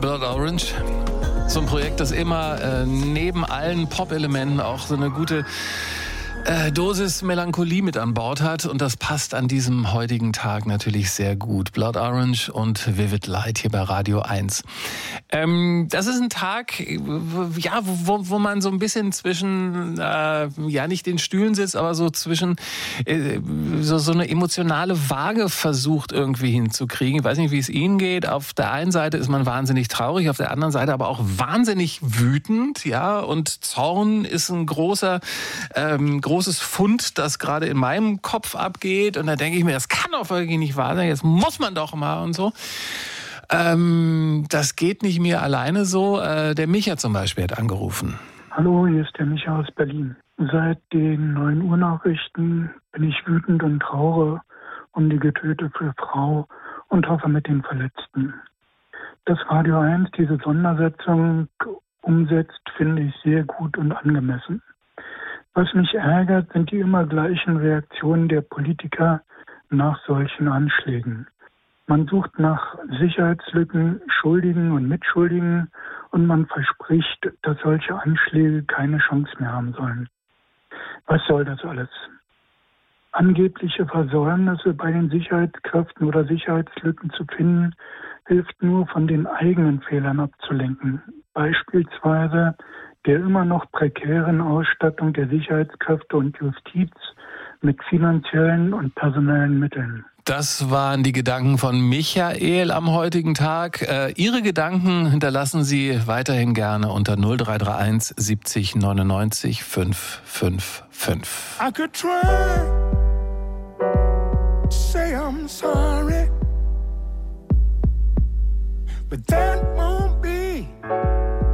Blood Orange. So ein Projekt, das immer neben allen Pop-Elementen auch so eine gute Dosis Melancholie mit an Bord hat. Und das passt an diesem heutigen Tag natürlich sehr gut. Blood Orange und Vivid Light hier bei Radio 1. Das ist ein Tag, ja, wo man so ein bisschen zwischen, ja, nicht den Stühlen sitzt, aber so zwischen so eine emotionale Waage versucht irgendwie hinzukriegen. Ich weiß nicht, wie es Ihnen geht. Auf der einen Seite ist man wahnsinnig traurig, auf der anderen Seite aber auch wahnsinnig wütend, ja. Und Zorn ist ein großes Fund, das gerade in meinem Kopf abgeht. Und da denke ich mir, das kann doch wirklich nicht wahr sein. Jetzt muss man doch mal und so. Das geht nicht mir alleine so. Der Micha zum Beispiel hat angerufen. Hallo, hier ist der Micha aus Berlin. Seit den 9 Uhr Nachrichten bin ich wütend und traure um die getötete Frau und hoffe mit den Verletzten. Dass Radio 1 diese Sondersetzung umsetzt, finde ich sehr gut und angemessen. Was mich ärgert, sind die immer gleichen Reaktionen der Politiker nach solchen Anschlägen. Man sucht nach Sicherheitslücken, Schuldigen und Mitschuldigen und man verspricht, dass solche Anschläge keine Chance mehr haben sollen. Was soll das alles? Angebliche Versäumnisse bei den Sicherheitskräften oder Sicherheitslücken zu finden, hilft nur, von den eigenen Fehlern abzulenken. Beispielsweise der immer noch prekären Ausstattung der Sicherheitskräfte und Justiz mit finanziellen und personellen Mitteln. Das waren die Gedanken von Michael am heutigen Tag. Ihre Gedanken hinterlassen Sie weiterhin gerne unter 0331 70 99 555. I could try to say I'm sorry, but that won't